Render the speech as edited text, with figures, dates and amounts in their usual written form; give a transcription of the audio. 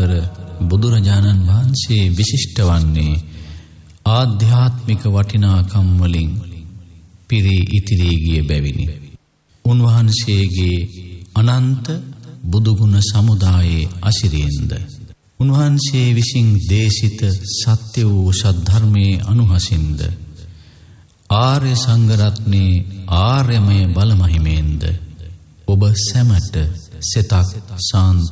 අතර බුදුරජාණන් වහන්සේ විශිෂ්ට වන්නේ ආධ්‍යාත්මික වටිනාකම් වලින් පිරී ඉතිරී ගිය බැවිනි. උන්වහන්සේගේ අනන්ත බුදුගුණ සමුදායේ අසිරියෙන්ද උන්වහන්සේ විසින් දේශිත සත්‍ය වූ සද්ධර්මයේ අනුහසින්ද ආර්ය සංඝරත්නයේ ආර්යමය බලමහිමෙන්ද ඔබ සැමට සිතක් සාන්ත